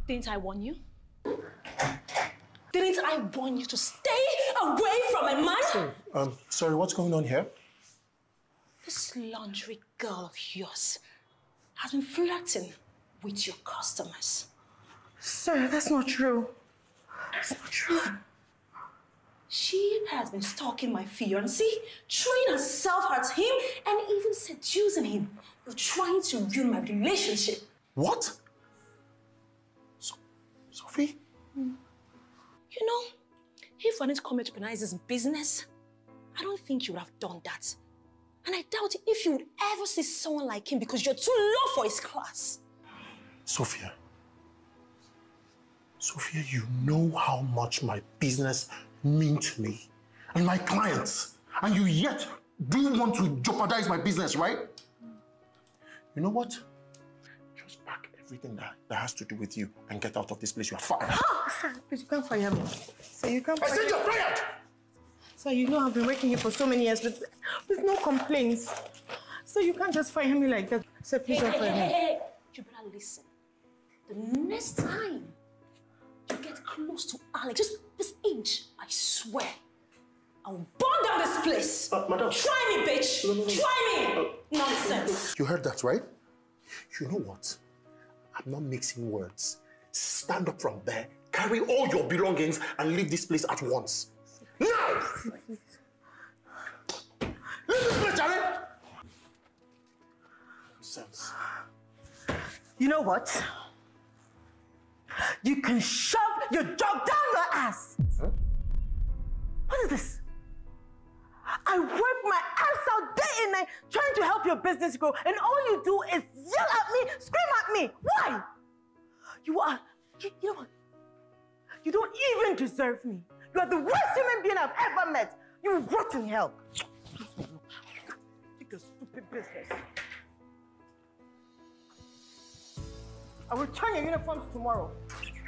Didn't I warn you? Didn't I warn you to stay away from a man? Sorry, what's going on here? This laundry girl of yours has been flirting with your customers. Sir, that's not true. That's not true. She has been stalking my fiancé, throwing herself at him, and even seducing him. You're trying to ruin my relationship. What? Sophie? You know, if I didn't come here to organize this business, I don't think you would have done that. And I doubt if you would ever see someone like him because you're too low for his class. Sophia, you know how much my business means to me and my clients, and you yet do want to jeopardize my business, right? You know what? Just pack everything that has to do with you and get out of this place. You are fired. Sir, please, you can't fire me. Sir, you can't fire me. I said you're fired! Sir, you know I've been working here for so many years with no complaints. Sir, you can't just fire me like that. Sir, please don't fire me. Hey. You better listen. The next time you get close to Alex, just this inch, I swear, I'll burn down this place. Madam. Try me, bitch. No. Try me. Nonsense. You heard that, right? You know what? I'm not mixing words. Stand up from there, carry all your belongings, and leave this place at once. Now! Leave this place, Charlie! Nonsense. You know what? You can shove your dog down your ass. Huh? What is this? I work my ass out day and night trying to help your business grow, and all you do is yell at me, scream at me. Why? You know what? You don't even deserve me. You are the worst human being I've ever met. You rot in hell. Take your stupid business. I'll return your uniforms tomorrow.